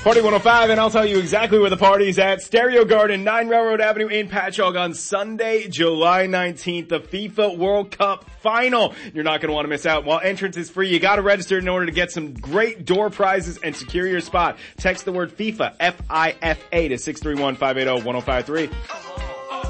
Party 105, and I'll tell you exactly where the party's at. Stereo Garden, 9 Railroad Avenue in Patchogue on Sunday, July 19th, the FIFA World Cup Final. You're not going to want to miss out. While entrance is free, you got to register in order to get some great door prizes and secure your spot. Text the word FIFA, FIFA, to 631-580-1053.